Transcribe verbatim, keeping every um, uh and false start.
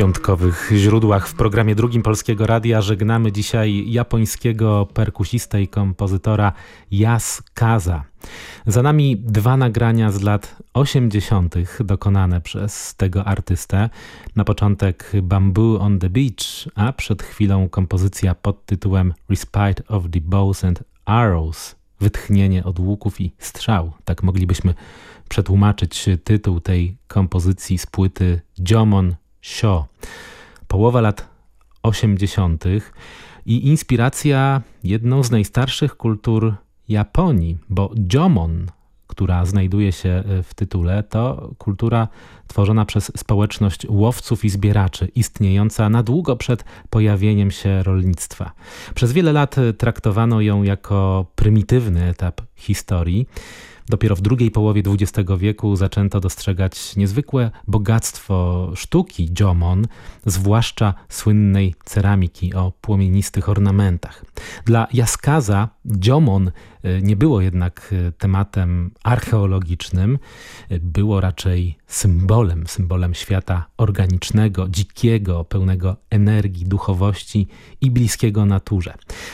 piątkowych źródłach w programie Drugim Polskiego Radia żegnamy dzisiaj japońskiego perkusista i kompozytora Yasukaza. Za nami dwa nagrania z lat osiemdziesiątych dokonane przez tego artystę. Na początek Bamboo on the Beach, a przed chwilą kompozycja pod tytułem Respite of the Bows and Arrows. Wytchnienie od łuków i strzał. Tak moglibyśmy przetłumaczyć tytuł tej kompozycji z płyty Jomon Sho. Połowa lat osiemdziesiątych i inspiracja jedną z najstarszych kultur Japonii, bo Jomon, która znajduje się w tytule, to kultura tworzona przez społeczność łowców i zbieraczy, istniejąca na długo przed pojawieniem się rolnictwa. Przez wiele lat traktowano ją jako prymitywny etap historii. Dopiero w drugiej połowie dwudziestego wieku zaczęto dostrzegać niezwykłe bogactwo sztuki Jomon, zwłaszcza słynnej ceramiki o płomienistych ornamentach. Dla Yasukaza Jomon nie było jednak tematem archeologicznym, było raczej symbolem, symbolem świata organicznego, dzikiego, pełnego energii, duchowości i bliskiego naturze.